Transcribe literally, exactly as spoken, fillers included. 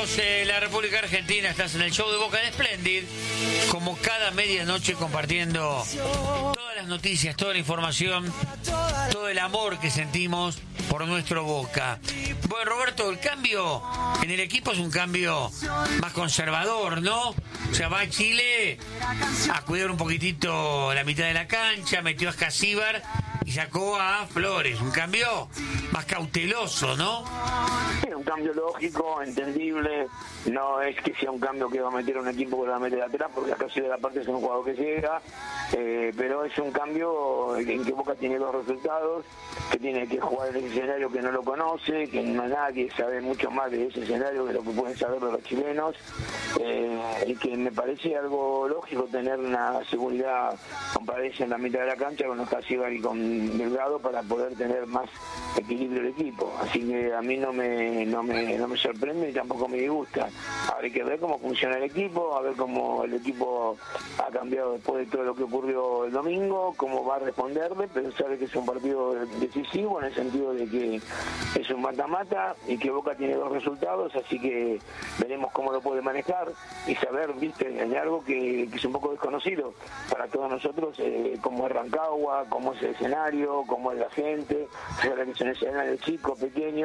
Estamos en la República Argentina, estás en el show de Boca de Splendid, como cada medianoche compartiendo todas las noticias, toda la información, todo el amor que sentimos por nuestro Boca. Bueno, Roberto, el cambio en el equipo es un cambio más conservador, ¿no? O sea, va a Chile a cuidar un poquitito la mitad de la cancha, metió a Escasíbar y sacó a Flores. Un cambio más cauteloso, ¿no? Sí, un cambio lógico, entendible. No es que sea un cambio que va a meter a un equipo que lo va a meter atrás, porque acá sí de la parte es un jugador que llega, eh, pero es un cambio en que Boca tiene dos resultados, que tiene que jugar en ese escenario que no lo conoce, que no nadie sabe mucho más de ese escenario que lo que pueden saber los chilenos, eh, y que me parece algo lógico tener una seguridad, comparece en la mitad de la cancha con Escasíbar y con Delgado para poder tener más equilibrio del equipo. Así que a mí no me, no me, no me sorprende y tampoco me disgusta. Ahora hay que ver cómo funciona el equipo, a ver cómo el equipo ha cambiado después de todo lo que ocurrió el domingo, cómo va a responderle, pero sabe que es un partido decisivo en el sentido de que es un mata-mata y que Boca tiene dos resultados, así que veremos cómo lo puede manejar y saber, viste, hay algo que, que es un poco desconocido para todos nosotros, eh, cómo es Rancagua, cómo es el escenario, cómo es la gente, que es un escenario chico, pequeño.